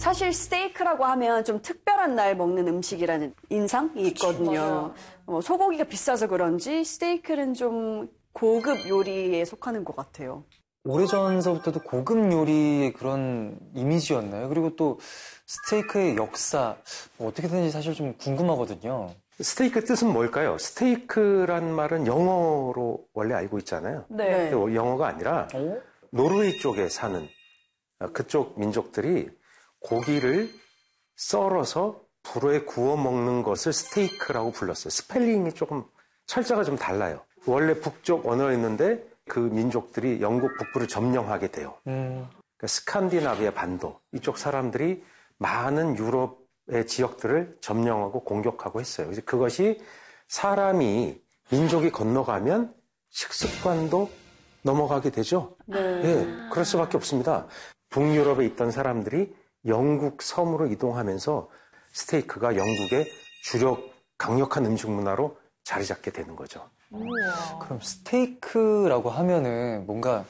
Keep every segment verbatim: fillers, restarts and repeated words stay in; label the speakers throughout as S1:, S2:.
S1: 사실 스테이크라고 하면 좀 특별한 날 먹는 음식이라는 인상이 있거든요. 어, 소고기가 비싸서 그런지 스테이크는 좀 고급 요리에 속하는 것 같아요.
S2: 오래전서부터도 고급 요리의 그런 이미지였나요? 그리고 또 스테이크의 역사, 뭐 어떻게 되는지 사실 좀 궁금하거든요.
S3: 스테이크 뜻은 뭘까요? 스테이크란 말은 영어로 원래 알고 있잖아요.
S1: 네.
S3: 근데 영어가 아니라
S2: 오?
S3: 노르웨이 쪽에 사는 그쪽 민족들이 고기를 썰어서 불에 구워 먹는 것을 스테이크라고 불렀어요. 스펠링이 조금 철자가 좀 달라요. 원래 북쪽 언어였는데 그 민족들이 영국 북부를 점령하게 돼요. 음. 그러니까 스칸디나비아 반도 이쪽 사람들이 많은 유럽의 지역들을 점령하고 공격하고 했어요. 그래서 그것이 사람이 민족이 건너가면 식습관도 넘어가게 되죠.
S1: 네.
S3: 네, 그럴 수밖에 없습니다. 북유럽에 있던 사람들이 영국 섬으로 이동하면서 스테이크가 영국의 주력 강력한 음식 문화로 자리 잡게 되는 거죠.
S2: 우와. 그럼 스테이크라고 하면은 뭔가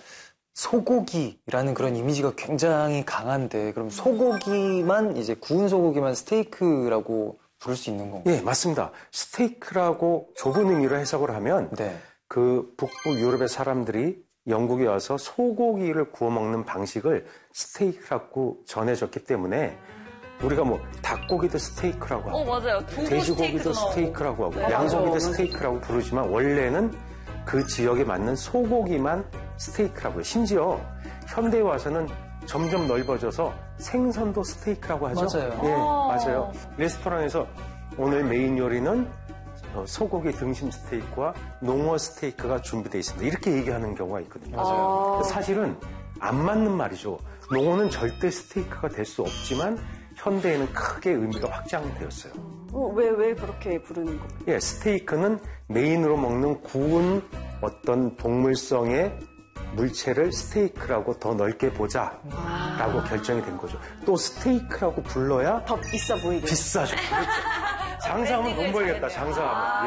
S2: 소고기라는 그런 이미지가 굉장히 강한데 그럼 소고기만 이제 구운 소고기만 스테이크라고 부를 수 있는 건가요?
S3: 예, 맞습니다. 스테이크라고 좁은 의미로 해석을 하면
S2: 네.
S3: 그 북부 유럽의 사람들이 영국에 와서 소고기를 구워 먹는 방식을 스테이크라고 전해졌기 때문에 우리가 뭐 닭고기도 스테이크라고 하고
S4: 어, 맞아요.
S3: 돼지고기도 스테이크라고 하고
S1: 네,
S3: 양고기도
S1: 맞아요.
S3: 스테이크라고 부르지만 원래는 그 지역에 맞는 소고기만 스테이크라고 해요. 심지어 현대에 와서는 점점 넓어져서 생선도 스테이크라고 하죠.
S2: 맞아요.
S3: 예,
S4: 아.
S3: 맞아요. 레스토랑에서 오늘 메인 요리는 소고기 등심 스테이크와 농어 스테이크가 준비되어 있습니다. 이렇게 얘기하는 경우가 있거든요.
S2: 맞아요.
S1: 아.
S3: 사실은 안 맞는 말이죠. 농어는 절대 스테이크가 될 수 없지만 현대에는 크게 의미가 확장되었어요.
S1: 어, 왜, 왜 그렇게 부르는 거예요?
S3: 예, 스테이크는 메인으로 먹는 구운 어떤 동물성의 물체를 스테이크라고 더 넓게 보자라고
S1: 아.
S3: 결정이 된 거죠. 또 스테이크라고 불러야
S1: 더 비싸 보이게.
S3: 비싸죠. 장사하면 돈 벌겠다, 장사하면.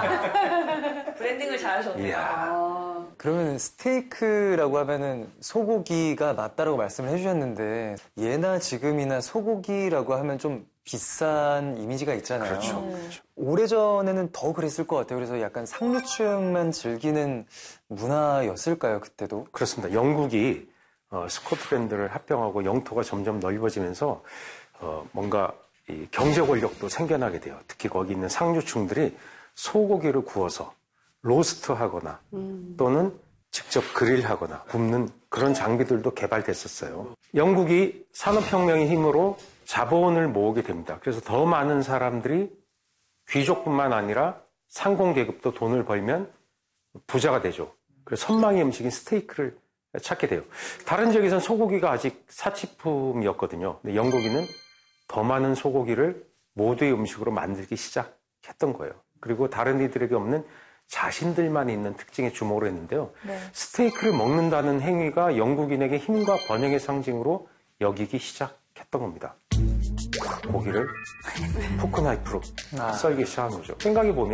S3: 이야.
S4: 브랜딩을 잘하셨네요.
S3: 이야.
S1: 아.
S2: 그러면 스테이크라고 하면은 소고기가 맞다라고 말씀을 해주셨는데 예나 지금이나 소고기라고 하면 좀 비싼 이미지가 있잖아요.
S3: 그렇죠.
S1: 그렇죠.
S2: 오래전에는 더 그랬을 것 같아요. 그래서 약간 상류층만 즐기는 문화였을까요, 그때도?
S3: 그렇습니다. 영국이 어, 스코틀랜드를 합병하고 영토가 점점 넓어지면서 어, 뭔가 이 경제 권력도 생겨나게 돼요. 특히 거기 있는 상류층들이 소고기를 구워서 로스트하거나 음. 또는 직접 그릴하거나 굽는 그런 장비들도 개발됐었어요. 영국이 산업혁명의 힘으로 자본을 모으게 됩니다. 그래서 더 많은 사람들이 귀족뿐만 아니라 상공계급도 돈을 벌면 부자가 되죠. 그래서 선망의 음식인 스테이크를 찾게 돼요. 다른 지역에서는 소고기가 아직 사치품이었거든요. 근데 영국인은 더 많은 소고기를 모두의 음식으로 만들기 시작했던 거예요. 그리고 다른 이들에게 없는 자신들만 있는 특징에 주목을 했는데요. 네. 스테이크를 먹는다는 행위가 영국인에게 힘과 번영의 상징으로 여기기 시작했던 겁니다. 고기를 포크 나이프로 아. 썰기 시작한 거죠. 생각해보면